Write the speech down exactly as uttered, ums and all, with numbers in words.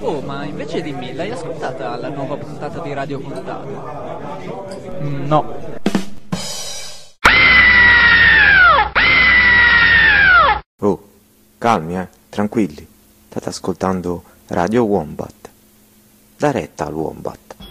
Oh, ma invece dimmi, l'hai ascoltata la nuova puntata di Radio Contado? Mm, no. Oh, calmi, eh, tranquilli. State ascoltando Radio Wombat. Da retta al Wombat.